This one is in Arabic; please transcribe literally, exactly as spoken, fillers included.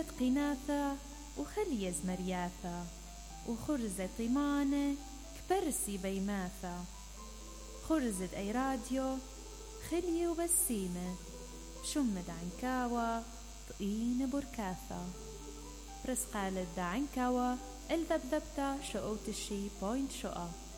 خرزت قناثة وخليز مرياثة، وخرزت طيمانة كبرسي بيماثة. خرزت أي راديو خلي وبسيمة، شمد عنكاوة طقين بركاثة. برس قالت دا عنكاوة الذبذبتا شقوت الشي بوينت شقا.